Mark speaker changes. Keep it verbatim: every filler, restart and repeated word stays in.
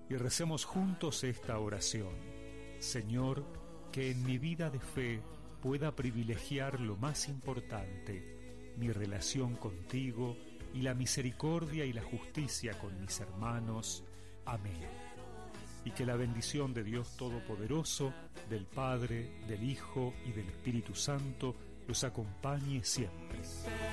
Speaker 1: y recemos juntos esta oración. Señor, que en mi vida de fe pueda privilegiar lo más importante, mi relación contigo y la misericordia y la justicia con mis hermanos. Amén. Y que la bendición de Dios Todopoderoso, del Padre, del Hijo y del Espíritu Santo los acompañe siempre.